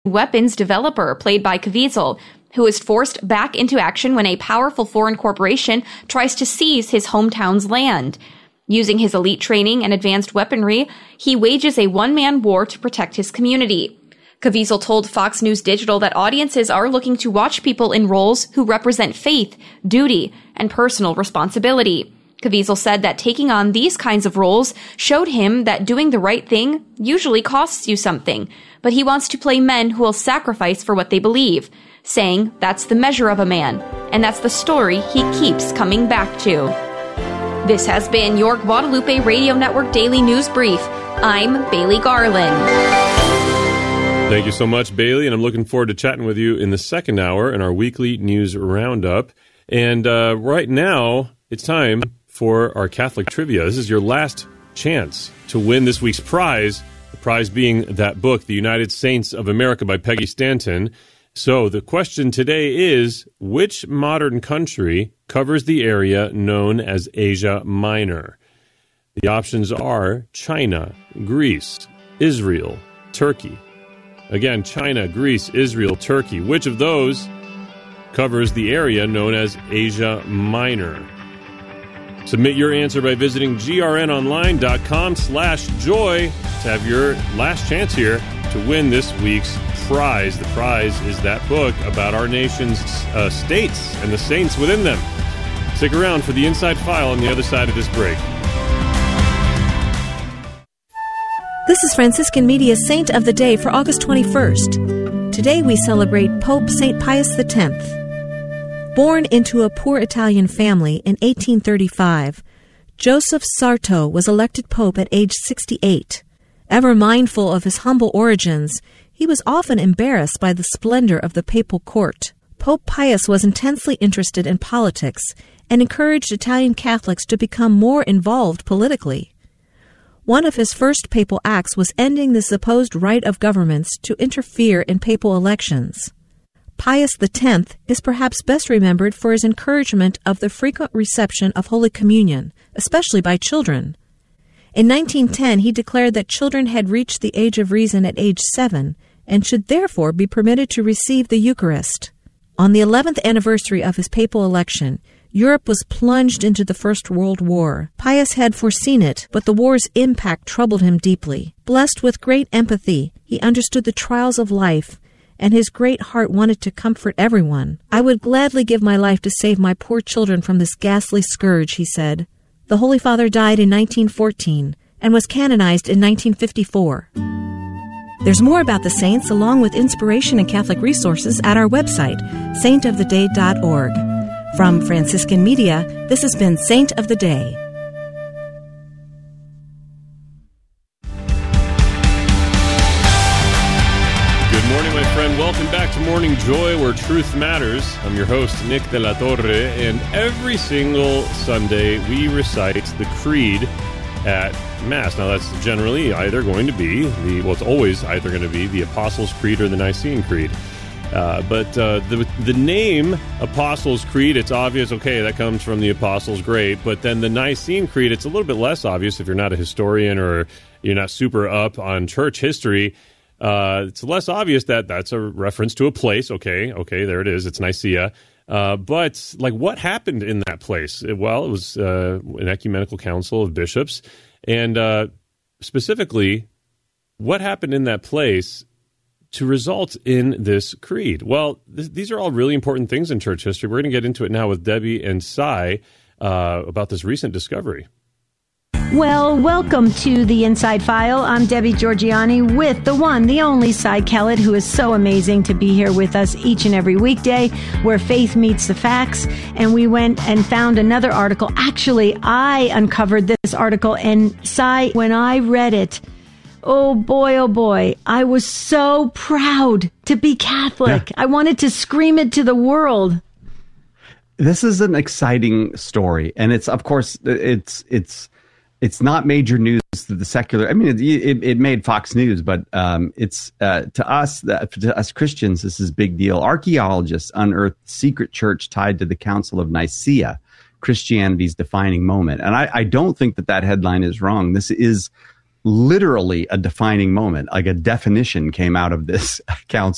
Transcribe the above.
weapons developer, played by Caviezel, who is forced back into action when a powerful foreign corporation tries to seize his hometown's land. Using his elite training and advanced weaponry, he wages a one-man war to protect his community. Caviezel told Fox News Digital that audiences are looking to watch people in roles who represent faith, duty, and personal responsibility. Caviezel said that taking on these kinds of roles showed him that doing the right thing usually costs you something, but he wants to play men who will sacrifice for what they believe, saying that's the measure of a man, and that's the story he keeps coming back to. This has been your Guadalupe Radio Network Daily News Brief. I'm Bailey Garland. Thank you so much, Bailey, and I'm looking forward to chatting with you in the second hour in our weekly news roundup. And right now, it's time for our Catholic Trivia. This is your last chance to win this week's prize, the prize being that book, The United Saints of America by Peggy Stanton. So the question today is, which modern country covers the area known as Asia Minor? The options are China, Greece, Israel, Turkey. Again, China, Greece, Israel, Turkey. Which of those covers the area known as Asia Minor? Submit your answer by visiting grnonline.com/joy to have your last chance here to win this week's prize. The prize is that book about our nation's states and the saints within them. Stick around for the Inside File on the other side of this break. This is Franciscan Media's Saint of the Day for August 21st. Today we celebrate Pope St. Pius X. Born into a poor Italian family in 1835, Joseph Sarto was elected pope at age 68. Ever mindful of his humble origins, he was often embarrassed by the splendor of the papal court. Pope Pius was intensely interested in politics and encouraged Italian Catholics to become more involved politically. One of his first papal acts was ending the supposed right of governments to interfere in papal elections. Pius X is perhaps best remembered for his encouragement of the frequent reception of Holy Communion, especially by children. In 1910, he declared that children had reached the age of reason at age 7 and should therefore be permitted to receive the Eucharist. On the 11th anniversary of his papal election, Europe was plunged into the First World War. Pius had foreseen it, but the war's impact troubled him deeply. Blessed with great empathy, he understood the trials of life, and his great heart wanted to comfort everyone. "I would gladly give my life to save my poor children from this ghastly scourge," he said. The Holy Father died in 1914 and was canonized in 1954. There's more about the saints along with inspiration and Catholic resources at our website, saintoftheday.org. From Franciscan Media, this has been Saint of the Day. Good morning, my friend. Welcome back to Morning Joy, where truth matters. I'm your host, Nick de la Torre, and every single Sunday we recite the Creed at Mass. Now, that's generally either going to be it's always either going to be the Apostles' Creed or the Nicene Creed. But the name Apostles' Creed, it's obvious, okay, that comes from the Apostles, great. But then the Nicene Creed, it's a little bit less obvious if you're not a historian or you're not super up on church history. It's less obvious that that's a reference to a place. Okay, there it is. It's Nicaea. But like, what happened in that place? Well, it was an ecumenical council of bishops. And specifically, what happened in that place to result in this creed? Well, these are all really important things in church history. We're going to get into it now with Debbie and Cy about this recent discovery. Well, welcome to the Inside File. I'm Debbie Georgiani with the one, the only Cy Kellett, who is so amazing to be here with us each and every weekday where faith meets the facts. And we went and found another article. Actually, I uncovered this article, and Cy, when I read it, oh boy, I was so proud to be Catholic. Yeah. I wanted to scream it to the world. This is an exciting story, and it's, of course, it's not major news to the secular. I mean, it made Fox News, but it's to us Christians, this is a big deal. Archaeologists unearthed secret church tied to the Council of Nicaea, Christianity's defining moment. And I don't think that headline is wrong. This is literally a defining moment, like a definition came out of this council.